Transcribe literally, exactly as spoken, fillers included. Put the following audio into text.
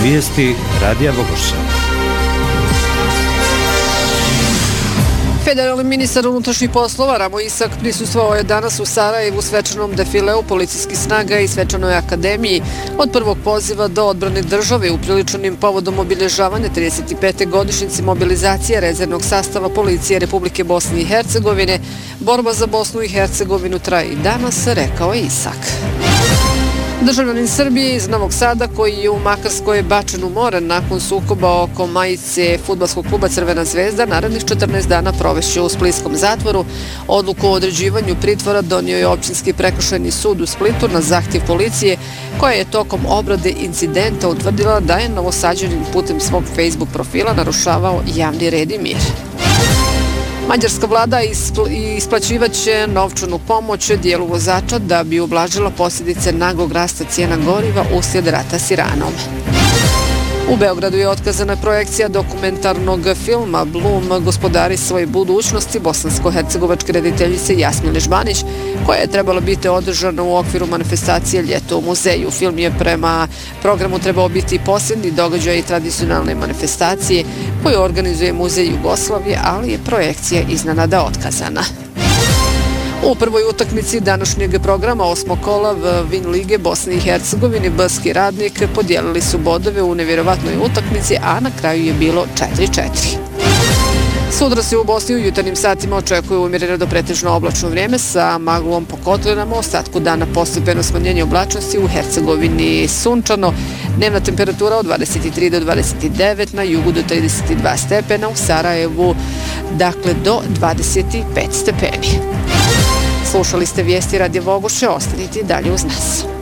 Vijesti Radija Vogošća. Federalni ministar unutrašnjih poslova Ramo Isak prisustvovao je danas u Sarajevu svečanom defileu policijskih snaga i svečanoj akademiji od prvog poziva do odbrane države upriličenim povodom obilježavanja trideset pete godišnjice mobilizacije rezervnog sastava policije Republike Bosne i Hercegovine. Borba za Bosnu i Hercegovinu traje i danas, rekao je Isak. Državljanin Srbije iz Novog Sada, koji je u Makarskoj bačen u more nakon sukoba oko majice fudbalskog kluba Crvena zvezda, narednih četrnaest dana provešće u splitskom zatvoru. Odluku o određivanju pritvora donio je općinski prekršajni sud u Splitu na zahtjev policije, koja je tokom obrade incidenta utvrdila da je Novosađanin putem svog Facebook profila narušavao javni red i mir. Mađarska vlada isplaćivaće novčanu pomoć dijelu vozača da bi ublažila posljedice naglog rasta cijena goriva uslijed rata s Iranom. U Beogradu je otkazana projekcija dokumentarnog filma Blum gospodari svoje budućnosti bosansko-hercegovačke rediteljice Jasmine Žbanić, koja je trebala biti održana u okviru manifestacije Ljeto u muzeju. Film je prema programu trebao biti posljednji događaj tradicionalne manifestacije koju organizuje Muzej Jugoslavije, ali je projekcija iznenada otkazana. U prvoj utakmici današnjeg programa osmog kola Vin Lige Bosne i Hercegovine Bski Radnik podijelili su bodove u nevjerovatnoj utakmici, a na kraju je bilo četiri četiri. Sutra se u Bosni u jutarnjim satima očekuje umjereno do pretežno oblačno vrijeme sa maglom po kotlinama, ostatku dana postepeno smanjenje oblačnosti, u Hercegovini sunčano, dnevna temperatura od dvadeset tri do dvadeset devet, na jugu do trideset dva stepena, u Sarajevu dakle do dvadeset pet stepeni. Slušali ste vijesti Radija Vogošća, ostanite dalje uz nas.